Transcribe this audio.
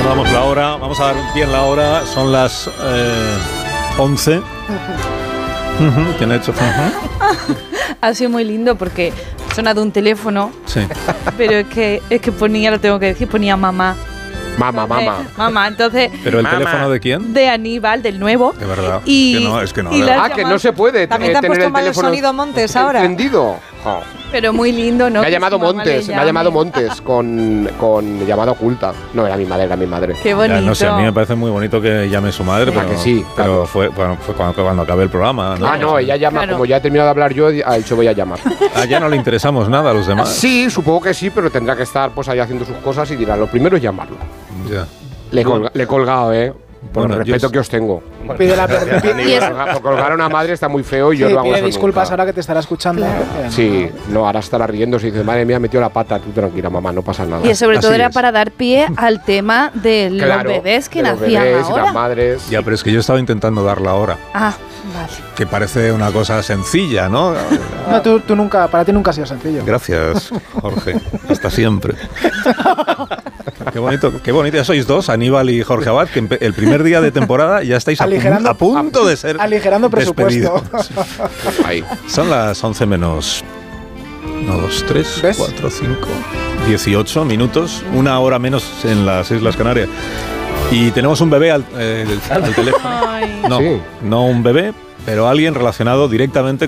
cuando damos la hora. Vamos a dar bien la hora. Son las 11. ¿Quién ha hecho? Ha sido muy lindo porque ha sonado un teléfono. Sí. Pero es que ponía, lo tengo que decir, ponía mamá. Mamá, entonces... ¿Pero el teléfono de quién? De Aníbal, del nuevo. De verdad. Y, es que no. Que no se puede también te han tener puesto el mal el teléfono sonido Montes ahora. encendido. Oh. Pero muy lindo, ¿no? Me ha llamado Montes, Montes con llamada oculta. No, era mi madre. Qué bonito. Ya, no sé, a mí me parece muy bonito que llame su madre, pero, que sí, pero fue cuando acabé el programa, ¿no? No, ella llama, claro. Como ya he terminado de hablar yo, ha dicho voy a llamar. Ya no le interesamos nada a los demás. Sí, supongo que sí, pero tendrá que estar pues ahí haciendo sus cosas y dirá, lo primero es llamarlo. Ya. Le he colgado, por el respeto que os tengo. Por colgar a una madre está muy feo y yo no hago pide eso disculpas nunca. ahora que te estará escuchando. Sí, no, ahora estará riéndose y dice, madre mía, metió la pata. Tú tranquila, mamá, no pasa nada. Y sobre todo Así era es. para dar pie al tema de los bebés que nacían ahora. Y las madres. Ya, pero es que yo estaba intentando dar la hora. Ah, vale. Que parece una cosa sencilla, ¿no? No, tú nunca, para ti nunca ha sido sencillo. Gracias, Jorge. Hasta siempre. Qué bonito. Ya sois dos, Aníbal y Jorge Abad, que el primer día de temporada ya estáis a punto de ser aligerando presupuesto. Ahí. Son las 11 menos 1, 2, 3, ¿Ves? 4, 5, 18 minutos, una hora menos en las Islas Canarias. Y tenemos un bebé al teléfono. Ay. No, Sí. no un bebé, pero alguien relacionado directamente